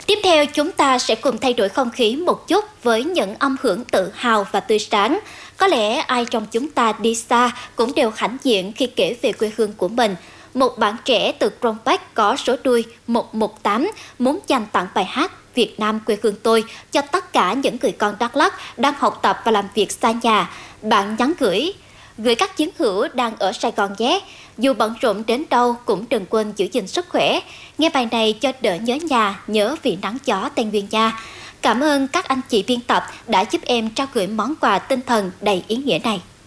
Tiếp theo, chúng ta sẽ cùng thay đổi không khí một chút với những âm hưởng tự hào và tươi sáng. Có lẽ ai trong chúng ta đi xa cũng đều hãnh diện khi kể về quê hương của mình. Một bạn trẻ từ Krông Bách có số đuôi 118 muốn dành tặng bài hát Việt Nam quê hương tôi cho tất cả những người con Đắk Lắk đang học tập và làm việc xa nhà. Bạn nhắn gửi các chiến hữu đang ở Sài Gòn nhé. Dù bận rộn đến đâu cũng đừng quên giữ gìn sức khỏe. Nghe bài này cho đỡ nhớ nhà, nhớ vị nắng gió Tây Nguyên nha. Cảm ơn các anh chị biên tập đã giúp em trao gửi món quà tinh thần đầy ý nghĩa này.